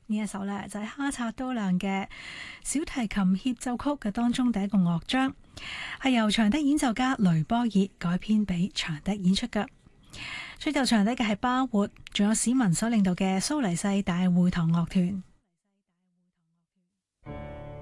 呢一首呢，就係哈察多亮嘅小提琴協奏曲嘅當中第一個樂章，係由長笛演奏家雷波爾改編俾長笛演出嘅。吹奏長笛嘅係巴活，仲有史文所領導嘅蘇黎世大會堂樂團。